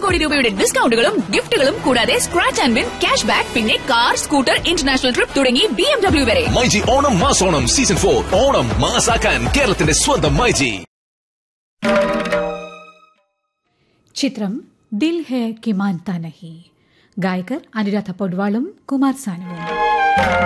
കോടി രൂപയുടെ ഡിസ്കൗണ്ടുകളും ഗിഫ്റ്റുകളും കൂടാതെ scratch and win cash back പിന്നെ കാർ സ്കൂട്ടർ ഇന്റർനാഷണൽ ട്രിപ്പ് തുടങ്ങി BMW വരെ. മൈജി ഓണം മാസോണം സീസൺ 4 ഓണം മാസാക്കാൻ കേരളത്തിന്റെ സ്വന്തം മൈജി. ചിത്രം ദിൽ ഹേ കി മാൻതാ നഹി. ഗായകർ അനുരാധ പൊഡ്വാളും കുമാർ സാനുവും.